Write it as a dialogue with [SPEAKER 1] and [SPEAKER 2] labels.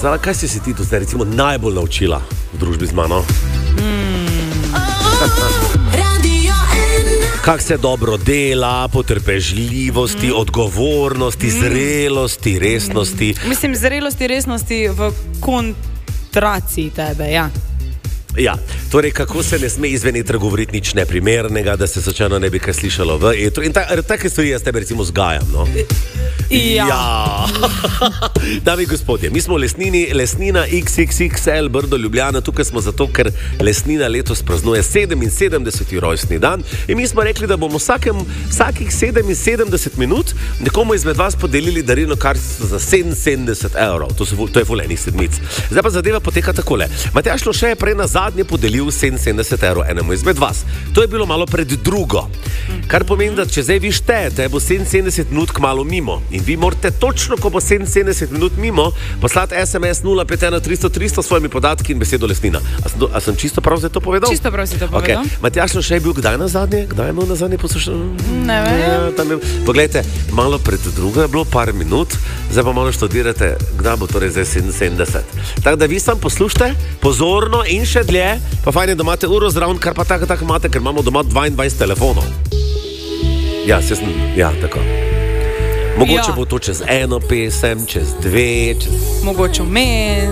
[SPEAKER 1] Zala, kaj si ti tu zdaj recimo najbolj naučila v družbi z mano? Kako se dobro dela, potrpežljivosti, odgovornosti, zrelosti, resnosti.
[SPEAKER 2] Mislim, zrelosti, resnosti v kontraciji tebe, ja.
[SPEAKER 1] Ja, torej kako se ne sme izven etra govoriti nič neprimernega, da se slučajno ne bi kaj slišalo v etru. In take stvari jaz tebe recimo zgajam, no? Ja. Dami gospodje, mi smo Lesnina XXXL Brdo Ljubljana, tukaj smo zato, ker Lesnina letos praznuje 77. rojstni dan in mi smo rekli, da bomo vsakih 77 minut nekomu izmed vas podelili darilno kartico za 77 €. To je ful enih sedmic. Zdaj pa zadeva poteka takole. Matjaž Loše je prej na zadnje podelil 77 € enemu izmed vas. To je bilo malo pred drugo. Kar pomeni, da če zdaj vi štejete, bo 77 minut kmalu mimo. In vi morate točno, ko bo 77 minut mimo, poslati SMS 051 300 300 s svojimi podatki in besedo Lesnina. A sem čisto prav zdaj to povedal?
[SPEAKER 2] Čisto prav si to povedal.
[SPEAKER 1] Okay. Matjaž Loše je bil kdaj na zadnje? Kdaj je imel na zadnje poslušanje?
[SPEAKER 2] Ne vem.
[SPEAKER 1] Poglejte, malo pred drugo je bilo par minut, zdaj pa malo študirate, kdaj bo torej zdaj 77. Tako da vi sam poslušajte pozorno in še dlje, pa fajn je, da imate uro zraven, kar pa tako imate, ker imamo doma 22 telefonov. Ja, tako. Mogoče bo to čez eno pesem, čez dve,
[SPEAKER 2] mogoče vmes.